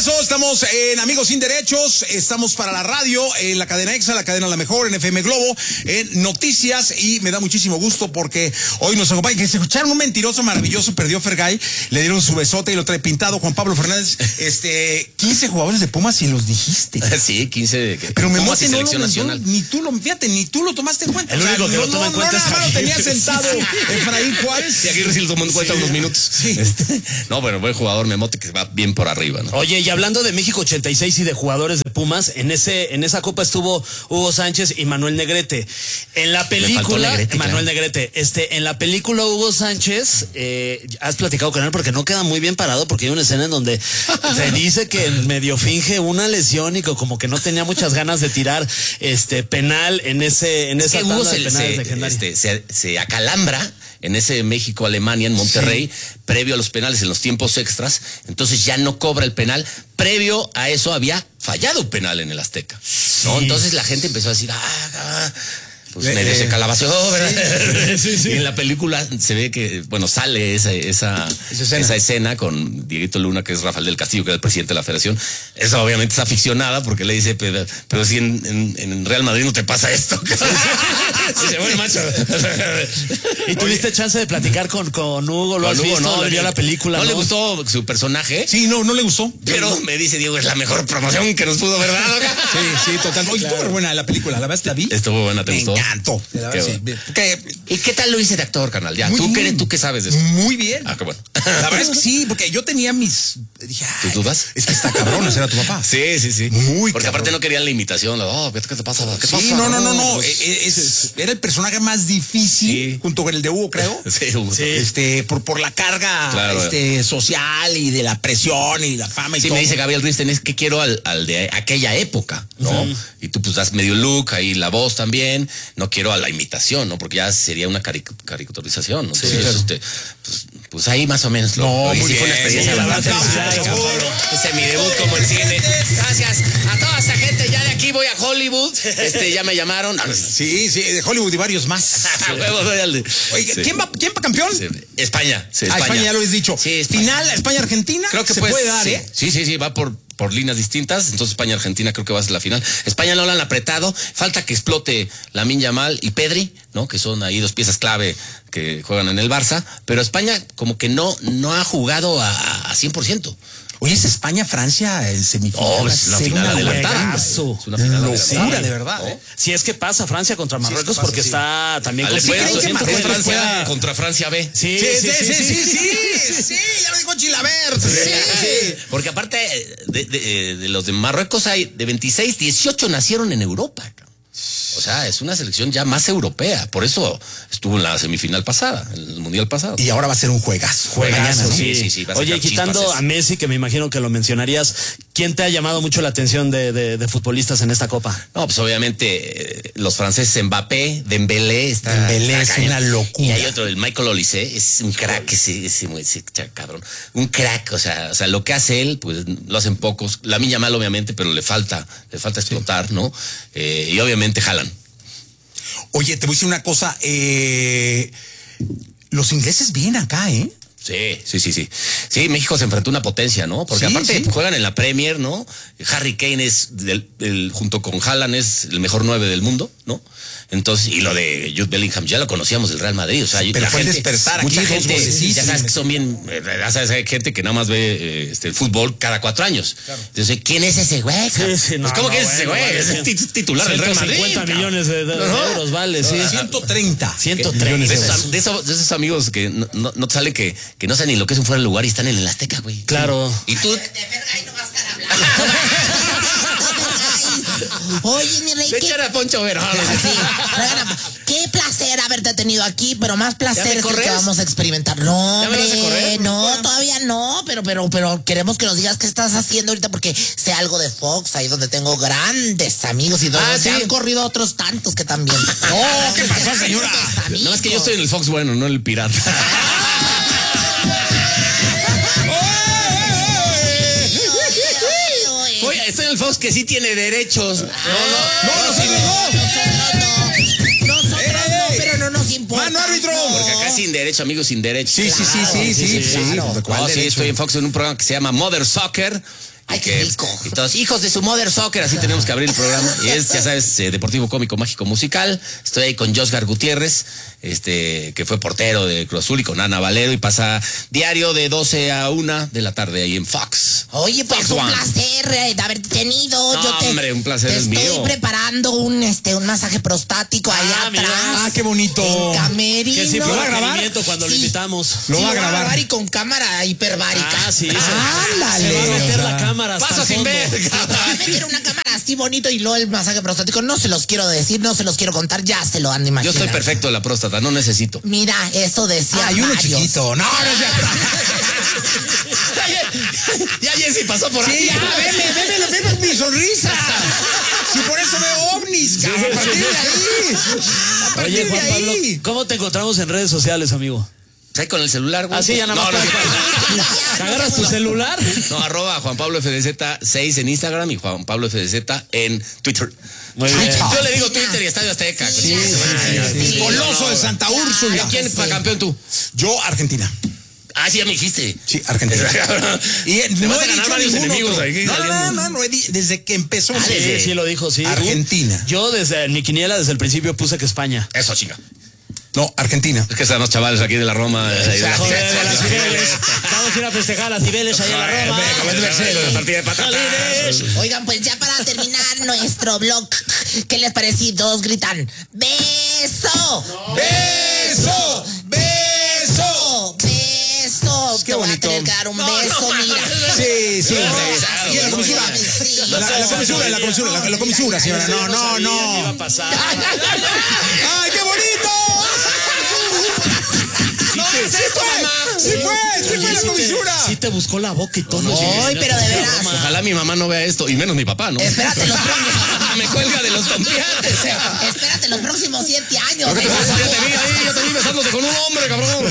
regreso, estamos en Amigos Sin Derechos, estamos para la radio, en la cadena EXA, la cadena La Mejor, en FM Globo, en Noticias, y me da muchísimo gusto porque hoy nos acompaña, que se escucharon un mentiroso maravilloso, perdió Fergay, le dieron su besote y lo trae pintado Juan Pablo Fernández, 15 jugadores de Pumas y los dijiste. Sí, 15 pero me Pumas y no selección lo, nacional. Ni tú lo tomaste en cuenta. El único que lo toma en cuenta es lo tenía sentado Efraín Juárez. Y Aguirre sí lo tomó en cuenta unos minutos. Sí. No, bueno, buen jugador Memote que va bien por arriba, ¿no? Oye, y hablando de México 86 y de jugadores de Pumas, en esa copa estuvo Hugo Sánchez y Manuel Negrete. En la película, Negrete, Manuel claro. Negrete, en la película Hugo Sánchez, has platicado con él porque no queda muy bien parado, porque hay una escena en donde se dice que medio finge una lesión y que como que no tenía muchas ganas de tirar penal en esa tanda Hugo de penales legendarios. se acalambra en ese México-Alemania en Monterrey, previo a los penales en los tiempos extras, entonces ya no cobra el penal. Previo a eso había fallado un penal en el Azteca, ¿no? Entonces la gente empezó a decir, pues medio se calabaceó, ¿verdad? Sí. Y en la película se ve que, bueno, sale esa escena con Dieguito Luna, que es Rafael del Castillo, que era el presidente de la federación. Esa obviamente es aficionada porque le dice, pero si en Real Madrid no te pasa esto. Dice, bueno, macho. ¿Y tuviste chance de platicar con Hugo? ¿Lo has visto? No, ¿Le vio la película? ¿No le gustó su personaje? Sí, no le gustó. Pero me dice Diego, es la mejor promoción que nos pudo haber dado. Sí, total. Oye, estuvo buena la película, la verdad la vi. Estuvo buena, ¿te gustó? Me encantó. ¿Y qué tal lo hice de actor, carnal? Ya, ¿tú qué sabes de eso? Muy bien. Qué bueno. La verdad es que sí, porque yo tenía dije, ¿Tus dudas? Es que está cabrón, ese era tu papá. Sí. Muy Porque cabrón. aparte no querían la imitación. ¿Qué te pasa? ¿Qué pasa? Sí, no. Era el personaje más difícil, junto con el de Hugo, creo. Sí, Hugo. Sí. Por la carga social y de la presión y la fama y todo. Sí, me dice Gabriel Ruiz, es que quiero al de aquella época, ¿no? Y tú pues das medio look, ahí la voz también. No quiero a la imitación, ¿no? Porque ya sería una caricaturización, ¿no? Entonces, pues ahí más o menos lo hice. Fue una experiencia bastante simpática. Hice mi debut como en cine. Gracias a toda esta gente. Ya de aquí voy a Hollywood. Ya me llamaron. Sí, de Hollywood y varios más. Oye, ¿quién va campeón? España. España, ya lo habéis dicho. Sí, final, España-Argentina. Creo que se puede dar, ¿eh? Sí, va por líneas distintas, entonces España-Argentina creo que va a ser la final. España no la han apretado, falta que explote Lamine Yamal y Pedri, ¿no? Que son ahí dos piezas clave que juegan en el Barça, pero España como que no ha jugado a 100%. Oye, es España-Francia en semifinal. Es una final adelantada. Es una final locura, de verdad, ¿eh? Si es que pasa Francia contra Marruecos, porque está también Francia contra Francia B. Sí, ya lo dijo Chilabert. Sí. Porque aparte de los de Marruecos hay de 26, 18 nacieron en Europa. O sea, es una selección ya más europea. Por eso estuvo en la semifinal pasada, en el mundial pasado. Y ahora va a ser un juegazo. Mañana, ¿no? Sí. Oye, quitando a Messi, que me imagino que lo mencionarías, ¿quién te ha llamado mucho la atención de futbolistas en esta copa? No, pues obviamente los franceses, Mbappé, Dembélé es una locura. Y hay otro, el Michael Olise, es un crack, ese cabrón. Un crack, o sea, lo que hace él, pues lo hacen pocos. Lamine Yamal, obviamente, pero le falta explotar, ¿no? Y obviamente Haaland. Oye, te voy a decir una cosa, los ingleses vienen acá, ¿eh? Sí. Sí, México se enfrentó a una potencia, ¿no? Porque aparte juegan en la Premier, ¿no? Harry Kane es junto con Haaland es el mejor 9 del mundo, ¿no? Entonces, y lo de Jude Bellingham ya lo conocíamos del Real Madrid, o sea, pero fue gente, despertar aquí, mucha gente, ya sabes que son bien, ya sabes, hay gente que nada más ve el fútbol cada 4 años. Claro. Entonces, ¿quién es ese güey? ¿Cómo que es ese güey? Es titular del Real Madrid. 50 millones de euros vale, sí. 130. 130. De esos amigos que no te sale que no saben ni lo que es un fuera de lugar y están en el Azteca, güey. Claro. Y tú... Oye, mi rey, qué placer haberte tenido aquí, pero más placer es el que vamos a experimentar. No, hombre, no, todavía no, pero queremos que nos digas qué estás haciendo ahorita, porque sé algo de Fox, ahí donde tengo grandes amigos y donde se han corrido otros tantos que también. No, ¿qué pasó, señora? No, es que yo estoy en el Fox bueno, no en el pirata. Oye, estoy en el Fox que sí tiene derechos. Nosotros no, pero no nos importa. ¡Mano, árbitro! Porque acá sin derecho, amigos, sin derecho. Sí. Sí, estoy en Fox en un programa que se llama Mother Soccer. Ay, qué rico. Y todos, hijos de su Mother Soccer, así tenemos que abrir el programa. Y es, ya sabes, Deportivo Cómico Mágico Musical. Estoy ahí con Josgar Gutiérrez, que fue portero de Cruz Azul, y con Ana Valero, y pasa diario de 12 a 1 de la tarde ahí en Fox. Oye, pues Fox un One. placer de haberte tenido. No, hombre, un placer te es estoy mío. preparando un masaje prostático allá mira. atrás. Qué bonito. En camerino. Que sí ¿Lo fue va a grabar? requerimiento cuando lo Sí. invitamos. Lo va a grabar. Y con cámara hiperbárica. Ah, sí. Ándale. Se va a meter o sea, la cámara hasta Paso el sin fondo. ver. Va a meter una cámara así bonito y luego el masaje prostático. No se los quiero decir, no se los quiero contar, ya se lo han de Yo imaginar. estoy perfecto de la próstata, no necesito. Mira, eso decía Hay uno varios. chiquito. No, no es cierto. Ya Jessy pasó por Sí, aquí. ya, veme mi sonrisa. Si por eso veo ovnis, cabrón, a partir de ahí. A partir Oye, de Juan Pablo, ahí. ¿cómo te encontramos en redes sociales, amigo? ¿Sabes con el celular, güey? Ah, sí, ya nada más. No, ¿Agarras tu celular? no, arroba Juan Pablo FDZ6 en Instagram y Juan Pablo FDZ en Twitter. Muy bien. Yo le digo Twitter y Estadio Azteca. Sí, sí. Coloso de Santa Úrsula. ¿Quién fue campeón tú? Yo, Argentina. Ah, sí, ya me dijiste. Sí, Argentina. Y Te vas a ganar varios ningún enemigos otro. ahí No, saliendo. desde que empezó. Sí, lo dijo, sí. Argentina. Yo desde mi quiniela, desde el principio puse que España. Eso, chinga. No, Argentina. Es que están los chavales aquí de la Roma. Joder, de las Cibeles. Vamos a ir a festejar las Cibeles allá en la Roma. La partida de patatas. Oigan, pues ya para terminar nuestro blog, ¿qué les parece si todos gritan? ¡Beso! ¡Beso! ¡Beso! ¡Beso! Qué Te voy a bonito. tener que dar un beso, mira. Sí, sí. No, Y en la comisura. Sí. La comisura, señora. No, no, ¿Qué iba a no. pasar? ¡Ay, qué bonito! No, ¿qué es esto, mamá? Sí fue la comisura. Sí te buscó la boca y todo. Ay, pero de veras. Ojalá mi mamá no vea esto, y menos mi papá, ¿no? Espérate los próximos. Me cuelga de los tompiates. Espérate los próximos 7 años. Yo te vi ahí, yo te vi besándote con un hombre, cabrón.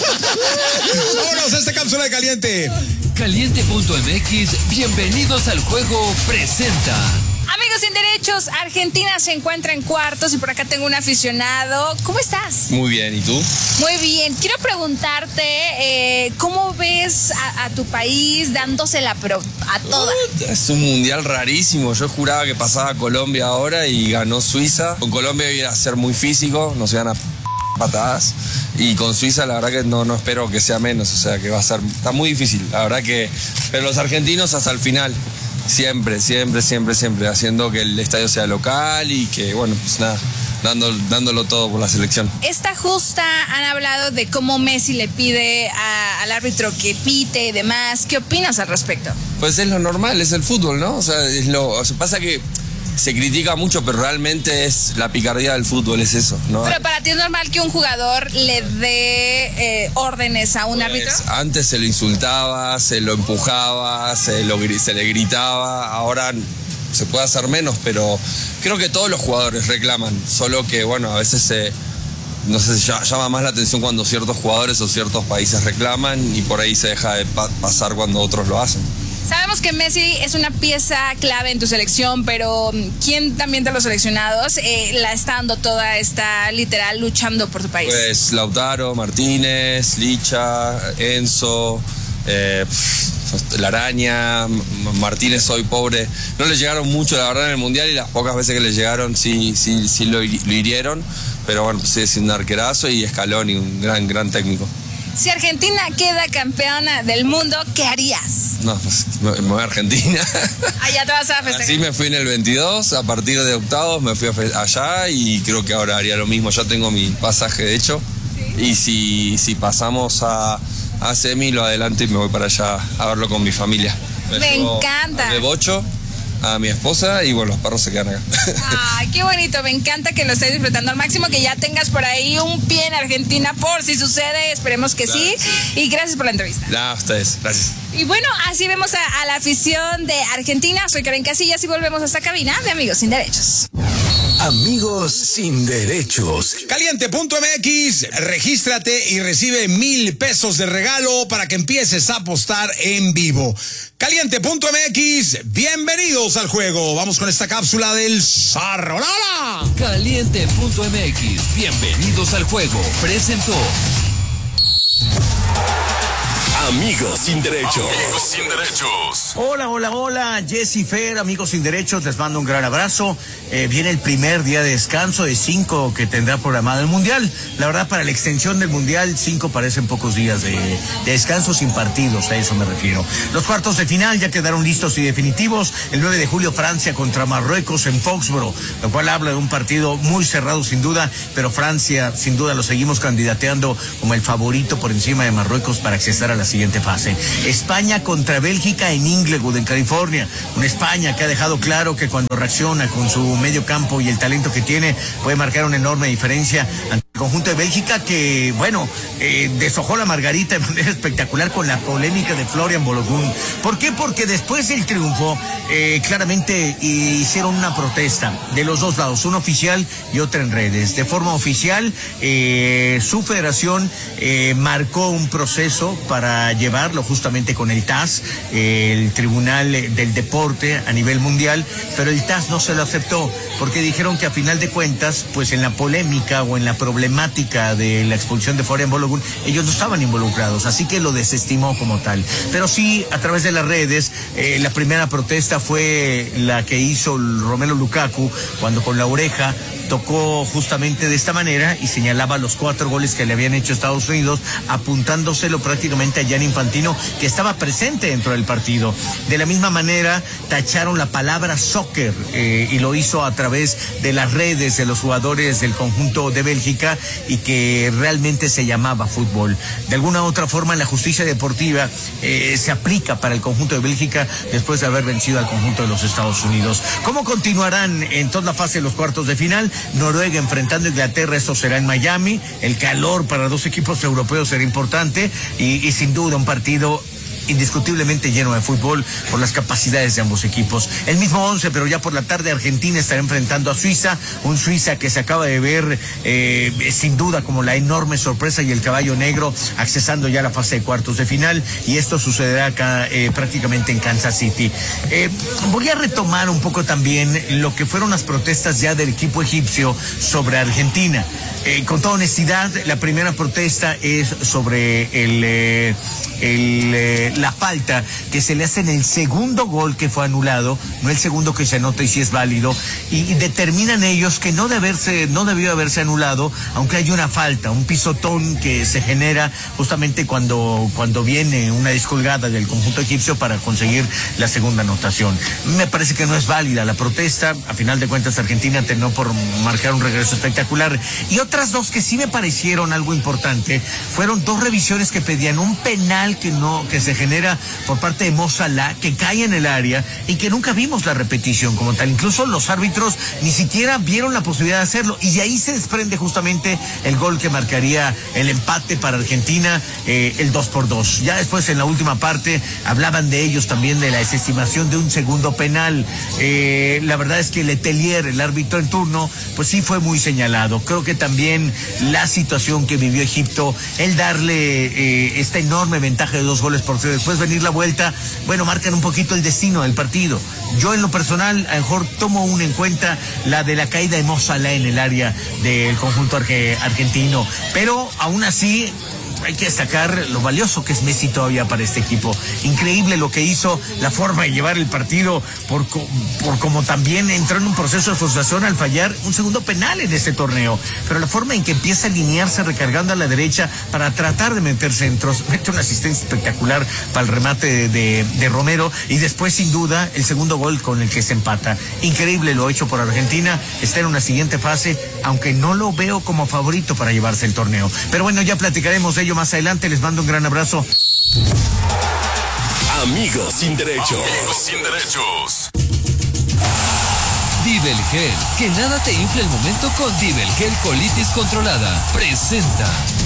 Vámonos a esta cápsula de caliente. Caliente.mx, bienvenidos al juego, presenta. Amigos sin derechos, Argentina se encuentra en cuartos y por acá tengo un aficionado. ¿Cómo estás? Muy bien, ¿y tú? Muy bien. Quiero preguntarte, ¿cómo ves a tu país dándosela a toda? Es un mundial rarísimo. Yo juraba que pasaba Colombia ahora y ganó Suiza. Con Colombia iba a ser muy físico, nos iban a patadas. Y con Suiza la verdad que no espero que sea menos. O sea que va a ser, está muy difícil. La verdad que, pero los argentinos hasta el final. Siempre, haciendo que el estadio sea local y que, bueno, pues nada, dándolo todo por la selección. Esta justa han hablado de cómo Messi le pide al árbitro que pite y demás. ¿Qué opinas al respecto? Pues es lo normal, es el fútbol, ¿no? O sea, pasa que se critica mucho, pero realmente es la picardía del fútbol, es eso, ¿no? Pero para ti es normal que un jugador le dé órdenes a un árbitro. Antes se lo insultaba, se lo empujaba, se le gritaba, ahora se puede hacer menos, pero creo que todos los jugadores reclaman, solo que, bueno, a veces no sé, llama más la atención cuando ciertos jugadores o ciertos países reclaman y por ahí se deja de pasar cuando otros lo hacen. Sabemos que Messi es una pieza clave en tu selección, pero ¿quién también de los seleccionados la está dando toda, está literal luchando por tu país? Pues Lautaro, Martínez, Licha, Enzo, La Araña, Martínez hoy pobre. No le llegaron mucho, la verdad, en el Mundial y las pocas veces que le llegaron sí lo hirieron. Pero bueno, pues sigue siendo un arquerazo y Scaloni, un gran técnico. Si Argentina queda campeona del mundo, ¿qué harías? No, pues me voy a Argentina. Allá te vas a festejar. Así me fui en el 22, a partir de octavos me fui allá y creo que ahora haría lo mismo. Ya tengo mi pasaje de hecho. ¿Sí? Y si pasamos a semi, lo adelanto y me voy para allá a verlo con mi familia. Me encanta. A Bebocho, a mi esposa y bueno, los perros se quedan acá. Ay, qué bonito, me encanta que lo estés disfrutando al máximo, que ya tengas por ahí un pie en Argentina por si sucede, esperemos que sí. Y gracias por la entrevista. Nada, ustedes, gracias. Y bueno, así vemos a la afición de Argentina. Soy Karen Casillas y volvemos a esta cabina de Amigos Sin Derechos. Amigos sin derechos. Caliente.mx, regístrate y recibe 1,000 pesos de regalo para que empieces a apostar en vivo. Caliente.mx, bienvenidos al juego. Vamos con esta cápsula del Zarro. ¡Lala! Caliente.mx, bienvenidos al juego, presentó. Amigos sin derechos. Amigos sin derechos. Hola, Jessy Fer, amigos sin derechos, les mando un gran abrazo. Viene el primer día de descanso de 5 que tendrá programado el Mundial. La verdad, para la extensión del Mundial, 5 parecen pocos días de descanso sin partidos, a eso me refiero. Los cuartos de final ya quedaron listos y definitivos. El 9 de julio, Francia contra Marruecos en Foxboro, lo cual habla de un partido muy cerrado sin duda, pero Francia, sin duda, lo seguimos candidateando como el favorito por encima de Marruecos para acceder a la siguiente fase. España contra Bélgica en Inglewood, en California. Una España que ha dejado claro que cuando reacciona con su medio campo y el talento que tiene, puede marcar una enorme diferencia ante el conjunto de Bélgica que, deshojó la margarita de manera espectacular con la polémica de Florian Balogun. ¿Por qué? Porque después del triunfo, claramente hicieron una protesta de los dos lados, una oficial y otra en redes. De forma oficial, su federación marcó un proceso para llevarlo justamente con el TAS, el Tribunal del Deporte a nivel mundial, pero el TAS no se lo aceptó porque dijeron que a final de cuentas, pues en la polémica o en la problemática de la expulsión de Florian Balogun, ellos no estaban involucrados, así que lo desestimó como tal. Pero sí, a través de las redes, la primera protesta fue la que hizo Romelu Lukaku cuando con la oreja tocó justamente de esta manera y señalaba los 4 goles que le habían hecho Estados Unidos, apuntándoselo prácticamente a Gianni Infantino, que estaba presente dentro del partido. De la misma manera, tacharon la palabra soccer y lo hizo a través de las redes de los jugadores del conjunto de Bélgica y que realmente se llamaba fútbol. De alguna u otra forma, la justicia deportiva se aplica para el conjunto de Bélgica después de haber vencido al conjunto de los Estados Unidos. ¿Cómo continuarán en toda la fase de los cuartos de final? Noruega enfrentando a Inglaterra, esto será en Miami. El calor para 2 equipos europeos será importante y sin duda un partido indiscutiblemente lleno de fútbol por las capacidades de ambos equipos. El mismo 11, pero ya por la tarde Argentina estará enfrentando a Suiza, un Suiza que se acaba de ver sin duda como la enorme sorpresa y el caballo negro accesando ya a la fase de cuartos de final, y esto sucederá acá prácticamente en Kansas City. Voy a retomar un poco también lo que fueron las protestas ya del equipo egipcio sobre Argentina. Con toda honestidad, la primera protesta es sobre la falta que se le hace en el segundo gol que fue anulado, no el segundo que se anota y si es válido, y determinan ellos que no debió haberse anulado, aunque hay una falta, un pisotón que se genera justamente cuando viene una descolgada del conjunto egipcio para conseguir la segunda anotación. Me parece que no es válida la protesta. A final de cuentas, Argentina terminó por marcar un regreso espectacular. Y otras 2 que sí me parecieron algo importante fueron 2 revisiones que pedían un penal que se genera por parte de Mo Salah, que cae en el área y que nunca vimos la repetición como tal. Incluso los árbitros ni siquiera vieron la posibilidad de hacerlo, y de ahí se desprende justamente el gol que marcaría el empate para Argentina, el 2-2. Ya después, en la última parte, hablaban de ellos también de la desestimación de un segundo penal. La verdad es que Letelier, el árbitro en turno, pues sí fue muy señalado. Creo que también la situación que vivió Egipto, el darle esta enorme ventaja de 2 goles por 0, después venir la vuelta, marcan un poquito el destino del partido. Yo en lo personal, a lo mejor tomo una en cuenta la de la caída de Mo Salah en el área del conjunto argentino, pero aún así hay que destacar lo valioso que es Messi todavía para este equipo. Increíble lo que hizo, la forma de llevar el partido, por como también entró en un proceso de frustración al fallar un segundo penal en este torneo. Pero la forma en que empieza a alinearse recargando a la derecha para tratar de meter centros, mete una asistencia espectacular para el remate de Romero, y después sin duda el segundo gol con el que se empata. Increíble lo hecho por Argentina, está en una siguiente fase, aunque no lo veo como favorito para llevarse el torneo. Pero bueno, ya platicaremos de ello más adelante. Les mando un gran abrazo. Amigos sin derechos. Amigos sin derechos. Divelgel, que nada te infle el momento con Divelgel Colitis Controlada. Presenta.